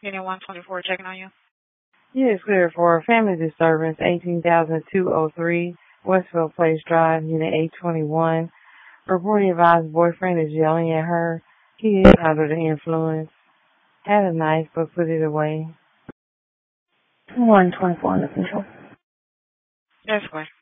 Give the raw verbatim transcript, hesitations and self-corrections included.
Unit one twenty-four checking on you. Yes, clear for a family disturbance, eighteen thousand two oh three Westfield Place Drive, Unit eight twenty-one. Reporting advised boyfriend is yelling at her. He is under the influence. Had a knife, but put it away. one twenty-four under control. That's good.